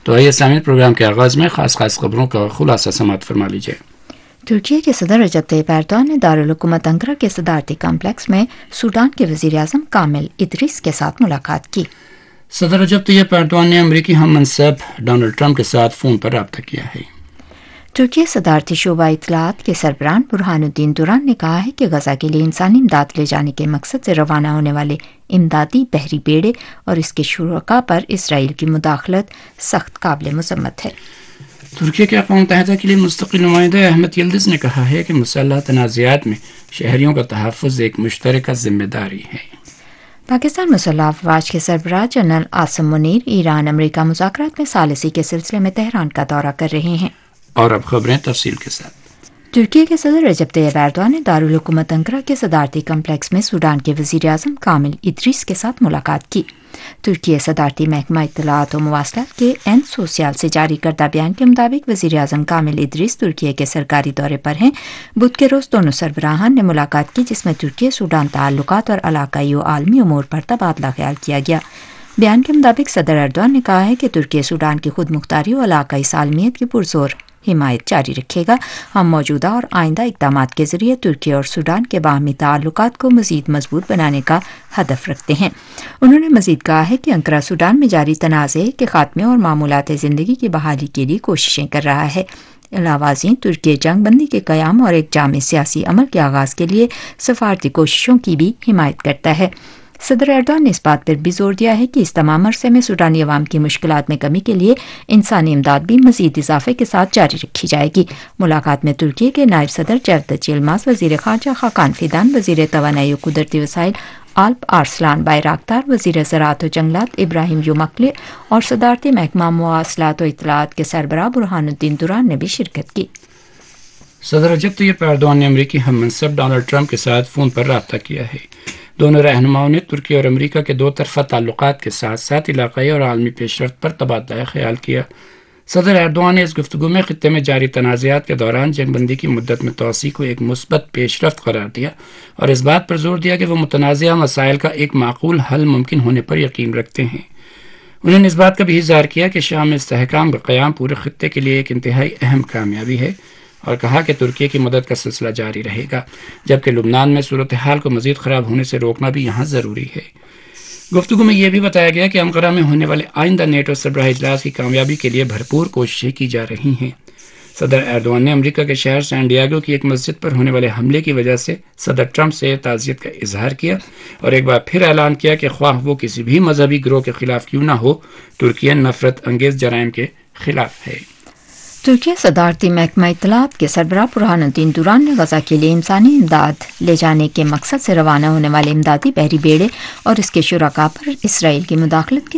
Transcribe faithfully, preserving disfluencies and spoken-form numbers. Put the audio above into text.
تو آئیے سامعین، پروگرام کے آغاز میں خاص خاص خبروں کا خلاصہ سماعت فرما لیجیے۔ ترکی کے صدر رجب طیب ایردوان نے دارالحکومت انقرہ کے صدارتی کمپلیکس میں سوڈان کے وزیر اعظم کامل ادریس کے ساتھ ملاقات کی۔ صدر رجب طیب ایردوان نے امریکی ہم منصب ڈونلڈ ٹرمپ کے ساتھ فون پر رابطہ کیا ہے۔ ترکی صدارتی شعبہ اطلاعات کے سربراہ برہان الدین دوران نے کہا ہے کہ غزہ کے لیے انسانی امداد لے جانے کے مقصد سے روانہ ہونے والے امدادی بحری بیڑے اور اس کے شرکاء پر اسرائیل کی مداخلت سخت قابل مذمت ہے۔ ترکی کے اقوام متحدہ کے لیے مستقل نمائندہ احمد یلدز نے کہا ہے کہ مسلح تنازعات میں شہریوں کا تحفظ ایک مشترکہ ذمہ داری ہے۔ پاکستان مسلح افواج کے سربراہ جنرل عاصم منیر ایران امریکہ مذاکرات میں ثالثی کے سلسلے میں تہران کا دورہ کر رہے ہیں۔ اور اب خبریں تفصیل کے ساتھ۔ ترکی کے صدر رجب طیب ایردوان نے دارالحکومت انقرہ کے صدارتی کمپلیکس میں سوڈان کے وزیر اعظم کامل ادریس کے ساتھ ملاقات کی۔ ترکی صدارتی محکمہ اطلاعات و مواصلات کے این سوسیال سے جاری کردہ بیان کے مطابق وزیر اعظم کامل ادریس ترکی کے سرکاری دورے پر ہیں۔ بدھ کے روز دونوں سربراہان نے ملاقات کی، جس میں ترکی سوڈان تعلقات اور علاقائی و عالمی امور پر تبادلہ خیال کیا گیا۔ بیان کے مطابق صدر ایردوان نے کہا ہے کہ ترکی سوڈان کی خود مختاری و علاقائی سالمیت کی پرزور حمایت جاری رکھے گا۔ ہم موجودہ اور آئندہ اقدامات کے ذریعے ترکی اور سوڈان کے باہمی تعلقات کو مزید مضبوط بنانے کا ہدف رکھتے ہیں۔ انہوں نے مزید کہا ہے کہ انقرہ سوڈان میں جاری تنازع کے خاتمے اور معمولات زندگی کی بحالی کے لیے کوششیں کر رہا ہے۔ علاوہ ازیں ترکی جنگ بندی کے قیام اور ایک جامع سیاسی عمل کے آغاز کے لیے سفارتی کوششوں کی بھی حمایت کرتا ہے۔ صدر ایردوان نے اس بات پر بھی زور دیا ہے کہ اس تمام عرصے میں سوڈانی عوام کی مشکلات میں کمی کے لیے انسانی امداد بھی مزید اضافے کے ساتھ جاری رکھی جائے گی۔ ملاقات میں ترکی کے نائب صدر جevdet یلماز، وزیر خارجہ خاقان فیدان، وزیر توانائی و قدرتی وسائل آلپ آرسلان بائراکتار، وزیر زراعت و جنگلات ابراہیم یومکلی اور صدارتی محکمہ مواصلات و اطلاعات کے سربراہ برہان الدین دوران نے بھی شرکت کی۔ صدر رجب طیب ایردوان نے امریکی ہم منصب ڈونلڈ ٹرمپ کے ساتھ فون پر رابطہ کیا ہے۔ دونوں رہنماؤں نے ترکی اور امریکہ کے دو طرفہ تعلقات کے ساتھ ساتھ علاقائی اور عالمی پیش رفت پر تبادلہ خیال کیا۔ صدر ایردوان نے اس گفتگو میں خطے میں جاری تنازعات کے دوران جنگ بندی کی مدت میں توسیع کو ایک مثبت پیش رفت قرار دیا اور اس بات پر زور دیا کہ وہ متنازعہ مسائل کا ایک معقول حل ممکن ہونے پر یقین رکھتے ہیں۔ انہوں نے اس بات کا بھی اظہار کیا کہ شام میں استحکام کا قیام پورے خطے کے لیے ایک انتہائی اہم کامیابی ہے اور کہا کہ ترکی کی مدد کا سلسلہ جاری رہے گا، جبکہ لبنان میں صورتحال کو مزید خراب ہونے سے روکنا بھی یہاں ضروری ہے۔ گفتگو میں یہ بھی بتایا گیا کہ انقرہ میں ہونے والے آئندہ نیٹو سربراہ اجلاس کی کامیابی کے لیے بھرپور کوششیں کی جا رہی ہیں۔ صدر ایردوان نے امریکہ کے شہر سان ڈیاگو کی ایک مسجد پر ہونے والے حملے کی وجہ سے صدر ٹرمپ سے تعزیت کا اظہار کیا اور ایک بار پھر اعلان کیا کہ خواہ وہ کسی بھی مذہبی گروہ کے خلاف کیوں نہ ہو، ترکی نفرت انگیز جرائم کے خلاف ہے۔ ترکی صدارتی محکمہ اطلاعات کے سربراہ برہان الدین دوران نے غزہ کے لیے انسانی امداد لے جانے کے مقصد سے روانہ ہونے والے امدادی بحری بیڑے اور اس کے شرکاء پر اسرائیل کی مداخلت کی